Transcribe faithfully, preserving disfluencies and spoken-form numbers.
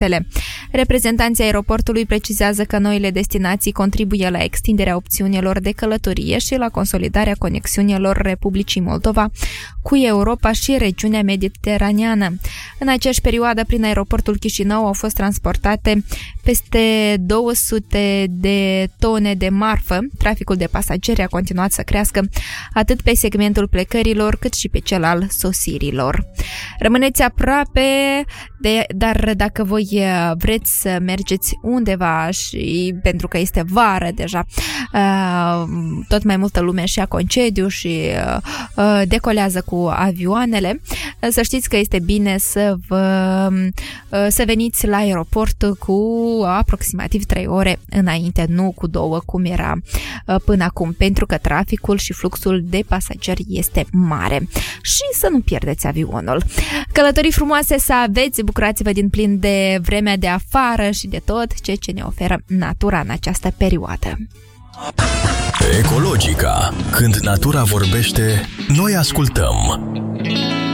Reprezentanții aeroportului precizează că noile destinații contribuie la extinderea opțiunilor de călătorie și la consolidarea conexiunilor Republicii Moldova cu Europa și regiunea mediteraneană. În aceeași perioadă, prin aeroportul Chișinău au fost transportate peste două sute de tone de marfă. Traficul de pasageri a continuat să crească atât pe segmentul plecărilor cât și pe cel al sosirilor. Rămâneți aproape, de, dar dacă voi vreți să mergeți undeva și pentru că este vară deja, tot mai multă lume și-a concediu și decolează cu avioanele, să știți că este bine să vă să veniți la aeroport cu aproximativ trei ore înainte, nu cu două cum era până acum, pentru că traficul și fluxul de pasageri este mare. Și să nu pierdeți avionul. Călătorii frumoase să aveți, bucurați-vă din plin de vremea de afară și de tot ce ce ne oferă natura în această perioadă. Ecologica. Când natura vorbește, noi ascultăm.